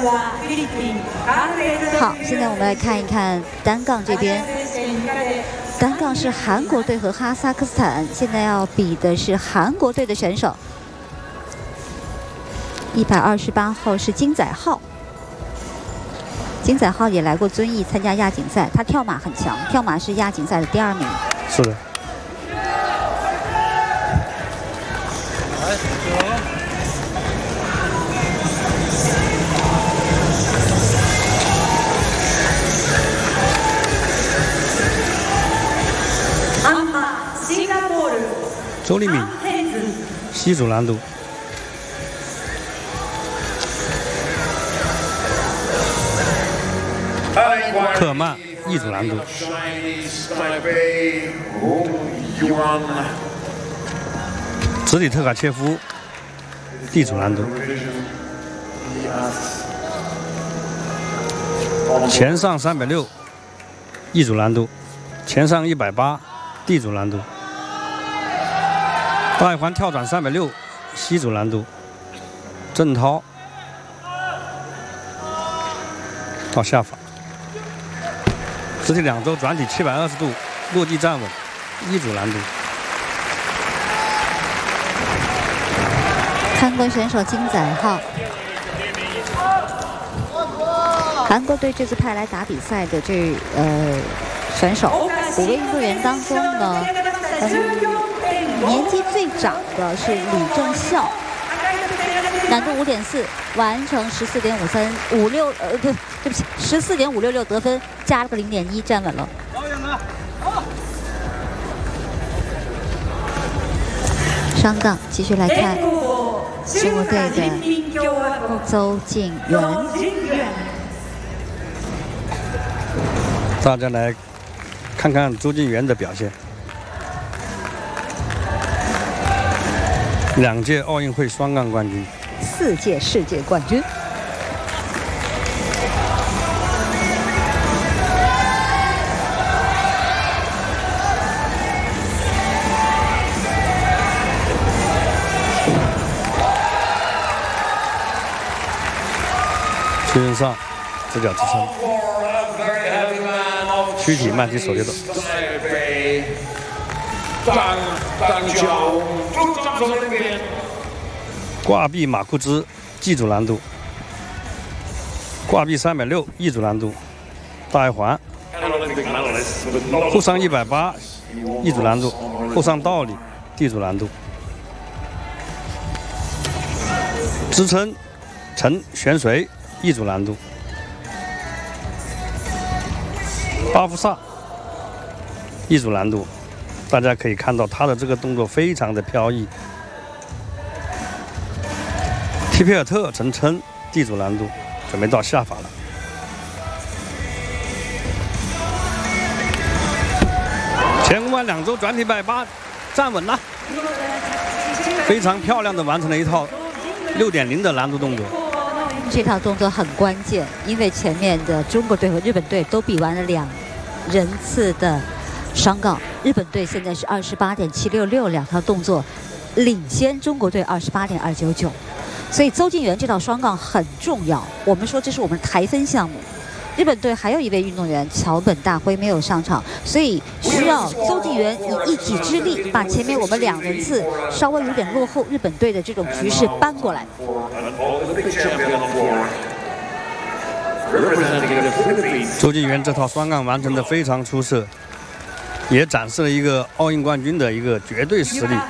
好，现在我们来看一看单杠这边。单杠是韩国队和哈萨克斯坦，现在要比的是韩国队的选手。128号是金载浩，金载浩也来过遵义参加亚锦赛，他跳马很强，跳马是亚锦赛的第2名。 是的。周立敏，西组难度。科尔曼，一组难度。直里特卡切夫，地组难度。前上360，一组难度。前上180，地组难度。大一环跳转360，西组难度。郑涛到下法。直体2周转体720度，落地站稳，一组难度。 韩国选手金载浩，韩国队这次派来打比赛的选手5位运动员当中呢，年纪最长的是李正孝，难度5.4，完成14.53556，对不起，14.566得分，加了个0.1，站稳了。双杠，继续来看中国队的邹敬源。 大家来看看邹敬源的表现。2届奥运会双杠冠军 ，4届世界冠军。 屈身上，直角支撑，躯体慢踢手榴斗。挂臂马库兹，G组难度。挂臂360，E组难度。大一环，后上180，E组难度。后上倒立，D组难度。支撑沉悬垂，E组难度。巴夫萨，E组难度。大家可以看到他的这个动作非常的飘逸。提皮尔特成撑，D组难度，准备到下法了。前空翻2周转体180，站稳了，非常漂亮的完成了一套6.0的难度动作。 这套动作很关键，因为前面的中国队和日本队都比完了2人次的双杠，日本队现在是28.766，两套动作领先中国队28.299，所以邹敬源这套双杠很重要。我们说这是我们台分项目，日本队还有一位运动员桥本大辉没有上场，所以需要邹敬源以一己之力把前面我们2人次稍微有点落后日本队的这种局势搬过来。 邹敬源这套双杠完成的非常出色，也展示了一个奥运冠军的一个绝对实力。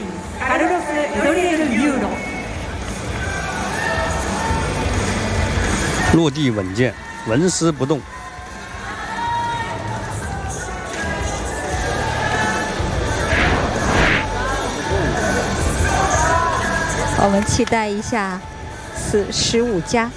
落地稳健，纹丝不动。 我们期待一下15加。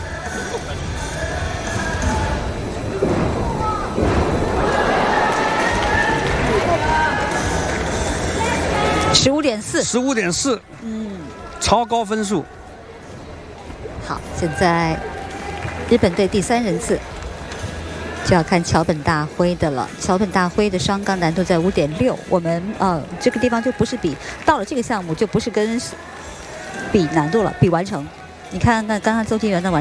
15.4，超高分数。 好，现在日本队第3人次就要看桥本大辉的了。桥本大辉的双杠难度在5.6，我们这个地方就不是比到了这个项目就不是跟比难度了，比完成。你看看刚刚邹敬源的完。